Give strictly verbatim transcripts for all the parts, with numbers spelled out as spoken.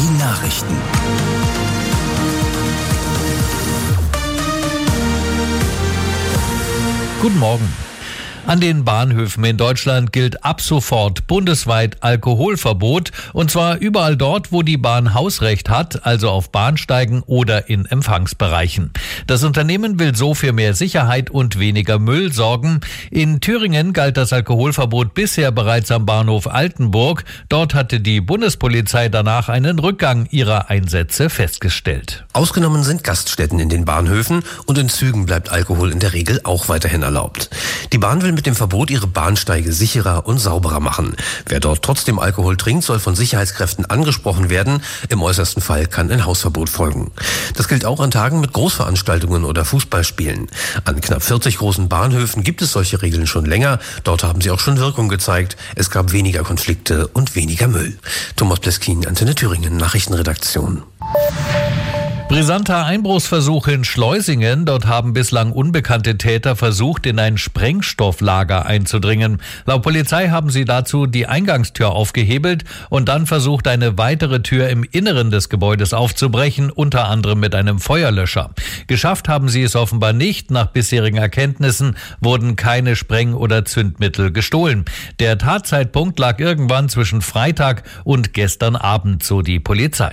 Die Nachrichten. Guten Morgen. An den Bahnhöfen in Deutschland gilt ab sofort bundesweit Alkoholverbot, und zwar überall dort, wo die Bahn Hausrecht hat, also auf Bahnsteigen oder in Empfangsbereichen. Das Unternehmen will so für mehr Sicherheit und weniger Müll sorgen. In Thüringen galt das Alkoholverbot bisher bereits am Bahnhof Altenburg. Dort hatte die Bundespolizei danach einen Rückgang ihrer Einsätze festgestellt. Ausgenommen sind Gaststätten in den Bahnhöfen, und in Zügen bleibt Alkohol in der Regel auch weiterhin erlaubt. Die Bahn will mit dem Verbot ihre Bahnsteige sicherer und sauberer machen. Wer dort trotzdem Alkohol trinkt, soll von Sicherheitskräften angesprochen werden. Im äußersten Fall kann ein Hausverbot folgen. Das gilt auch an Tagen mit Großveranstaltungen oder Fußballspielen. An knapp vierzig großen Bahnhöfen gibt es solche Regeln schon länger. Dort haben sie auch schon Wirkung gezeigt. Es gab weniger Konflikte und weniger Müll. Thomas Pleskin, Antenne Thüringen, Nachrichtenredaktion. Brisanter Einbruchsversuch in Schleusingen. Dort haben bislang unbekannte Täter versucht, in ein Sprengstofflager einzudringen. Laut Polizei haben sie dazu die Eingangstür aufgehebelt und dann versucht, eine weitere Tür im Inneren des Gebäudes aufzubrechen, unter anderem mit einem Feuerlöscher. Geschafft haben sie es offenbar nicht. Nach bisherigen Erkenntnissen wurden keine Spreng- oder Zündmittel gestohlen. Der Tatzeitpunkt lag irgendwann zwischen Freitag und gestern Abend, so die Polizei.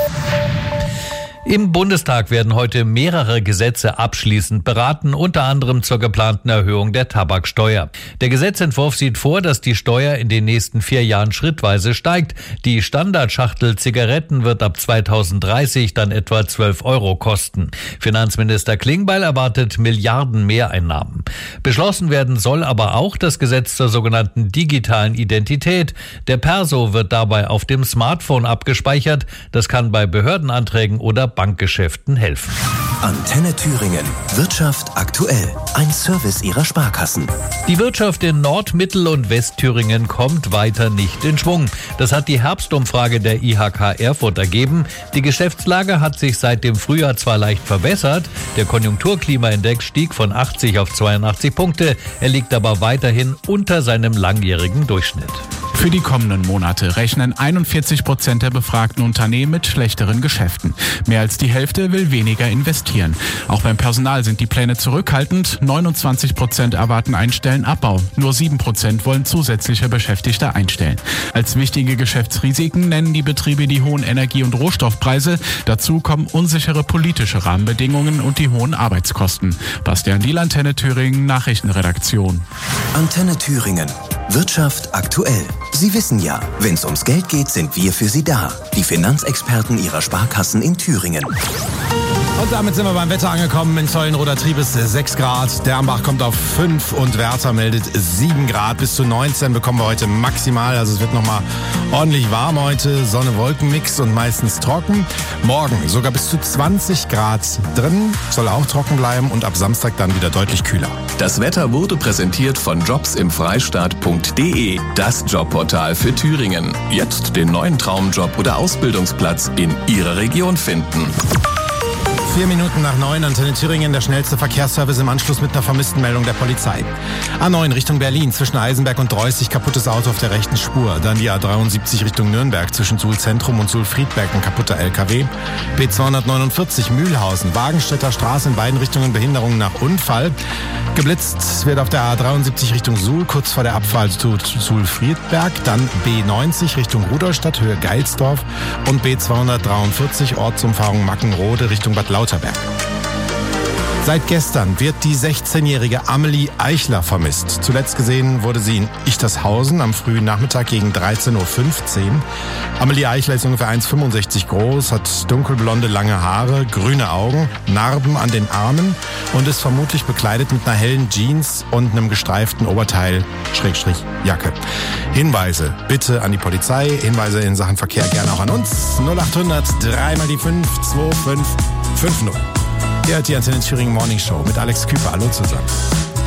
Im Bundestag werden heute mehrere Gesetze abschließend beraten, unter anderem zur geplanten Erhöhung der Tabaksteuer. Der Gesetzentwurf sieht vor, dass die Steuer in den nächsten vier Jahren schrittweise steigt. Die Standardschachtel Zigaretten wird ab zweitausenddreißig dann etwa zwölf Euro kosten. Finanzminister Klingbeil erwartet Milliarden Mehreinnahmen. Beschlossen werden soll aber auch das Gesetz zur sogenannten digitalen Identität. Der Perso wird dabei auf dem Smartphone abgespeichert. Das kann bei Behördenanträgen oder Bankgeschäften helfen. Antenne Thüringen. Wirtschaft aktuell. Ein Service Ihrer Sparkassen. Die Wirtschaft in Nord-, Mittel- und Westthüringen kommt weiter nicht in Schwung. Das hat die Herbstumfrage der I H K Erfurt ergeben. Die Geschäftslage hat sich seit dem Frühjahr zwar leicht verbessert. Der Konjunkturklimaindex stieg von achtzig auf zweiundachtzig Punkte. Er liegt aber weiterhin unter seinem langjährigen Durchschnitt. Für die kommenden Monate rechnen einundvierzig Prozent der befragten Unternehmen mit schlechteren Geschäften. Mehr als die Hälfte will weniger investieren. Auch beim Personal sind die Pläne zurückhaltend. neunundzwanzig Prozent erwarten einen Stellenabbau. Nur sieben Prozent wollen zusätzliche Beschäftigte einstellen. Als wichtige Geschäftsrisiken nennen die Betriebe die hohen Energie- und Rohstoffpreise. Dazu kommen unsichere politische Rahmenbedingungen und die hohen Arbeitskosten. Bastian Diel, Antenne Thüringen, Nachrichtenredaktion. Antenne Thüringen. Wirtschaft aktuell. Sie wissen ja, wenn es ums Geld geht, sind wir für Sie da. Die Finanzexperten Ihrer Sparkassen in Thüringen. Und damit sind wir beim Wetter angekommen. In Zollenroder trieb es sechs Grad. Dernbach kommt auf fünf und Werther meldet sieben Grad. Bis zu neunzehn bekommen wir heute maximal. Also es wird nochmal ordentlich warm heute. Sonne-Wolken-Mix und meistens trocken. Morgen sogar bis zu zwanzig Grad drin. Soll auch trocken bleiben und ab Samstag dann wieder deutlich kühler. Das Wetter wurde präsentiert von jobs im freistaat punkt de. Das Jobportal für Thüringen. Jetzt den neuen Traumjob oder Ausbildungsplatz in Ihrer Region finden. Vier Minuten nach neun, Antenne Thüringen, der schnellste Verkehrsservice im Anschluss mit einer Vermisstenmeldung der Polizei. A neun Richtung Berlin, zwischen Eisenberg und Dreußig, kaputtes Auto auf der rechten Spur. Dann die A dreiundsiebzig Richtung Nürnberg, zwischen Suhl-Zentrum und Suhl-Friedberg, ein kaputter L K W. B zweihundertneunundvierzig Mühlhausen, Wagenstädter Straße in beiden Richtungen, Behinderung nach Unfall. Geblitzt wird auf der A dreiundsiebzig Richtung Suhl, kurz vor der Abfahrt zu Suhl-Friedberg. Dann B neunzig Richtung Rudolstadt, Höhe Geilsdorf. Und B zweihundertdreiundvierzig, Ortsumfahrung Mackenrode, Richtung Bad Lauterberg. Seit gestern wird die sechzehnjährige Amelie Eichler vermisst. Zuletzt gesehen wurde sie in Ichtershausen am frühen Nachmittag gegen dreizehn Uhr fünfzehn. Amelie Eichler ist ungefähr eins Komma fünfundsiebzig groß, hat dunkelblonde, lange Haare, grüne Augen, Narben an den Armen und ist vermutlich bekleidet mit einer hellen Jeans und einem gestreiften Oberteil, Schrägstrich Jacke. Hinweise bitte an die Polizei, Hinweise in Sachen Verkehr gerne auch an uns. null achthundert drei mal die fünf zwei fünf fünf null. Hier hat die Antenne Thüringen Morning Show mit Alex Küper. Hallo zusammen.